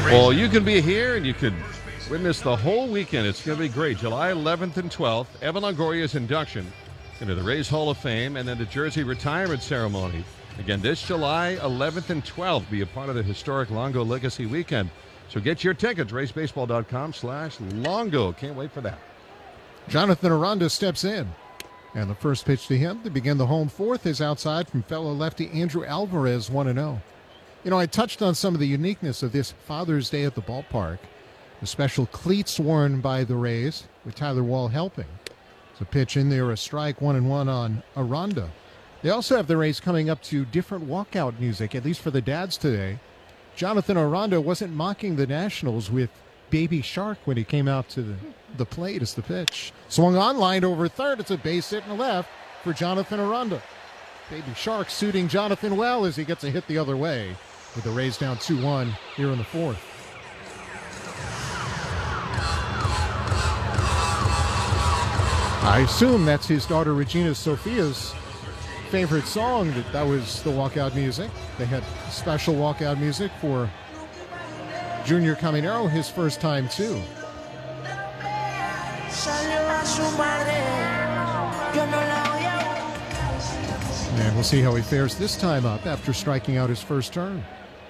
Well, you can be here and you could witness the whole weekend. It's going to be great. July 11th and 12th, Evan Longoria's induction into the Rays Hall of Fame, and then the Jersey retirement ceremony. Again, this July 11th and 12th, be a part of the historic Longo Legacy Weekend. So get your tickets, racebaseball.com/Longo. Can't wait for that. Jonathan Aranda steps in. And the first pitch to him to begin the home fourth is outside from fellow lefty Andrew Alvarez, 1-0. You know, I touched on some of the uniqueness of this Father's Day at the ballpark. The special cleats worn by the Rays, with Tyler Wall helping. It's a pitch in there, a strike, 1-1 on Aranda. They also have the Rays coming up to different walkout music, at least for the dads today. Jonathan Aranda wasn't mocking the Nationals with Baby Shark when he came out to the plate as the pitch. Swung on, lined over third. It's a base hit in the left for Jonathan Aranda. Baby Shark suiting Jonathan well as he gets a hit the other way, with the Rays down 2-1 here in the fourth. I assume that's his daughter Regina Sophia's favorite song. That was the walkout music. They had special walkout music for Junior Caminero, his first time too. And we'll see how he fares this time up after striking out his first turn.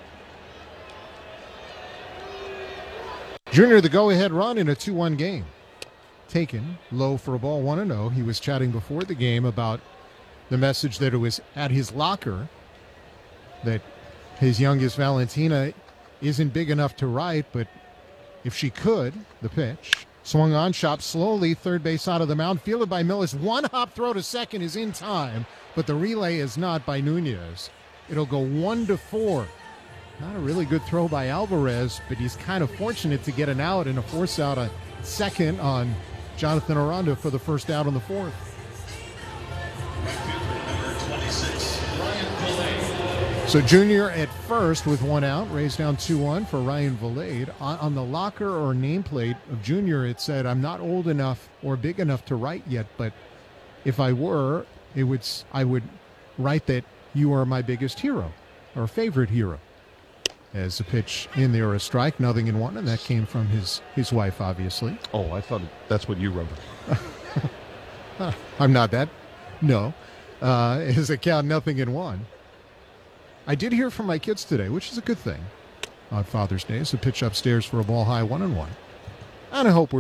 Junior, the go-ahead run in a 2-1 game. Taken low for a ball, 1-0. He was chatting before the game about the message that it was at his locker that his youngest Valentina isn't big enough to write, but if she could, the pitch. Swung on, chopped slowly, third base out of the mound, fielded by Millis. One hop throw to second is in time, but the relay is not by Nunez. It'll go 1-4. Not a really good throw by Alvarez, but he's kind of fortunate to get an out and a force out at second on Jonathan Aranda for the first out on the fourth. So Junior at first with one out, Rays down 2-1 for Ryan Vilade. On the locker or nameplate of Junior, it said, "I'm not old enough or big enough to write yet, but if I were, I would write that you are my biggest hero or favorite hero." As a pitch in there, a strike, 0-1, and that came from his wife, obviously. Oh, I thought that's what you wrote. I'm not that. No. As a count, 0-1. I did hear from my kids today, which is a good thing on Father's Day. It's a pitch upstairs for a ball high, 1-1. And I hope we're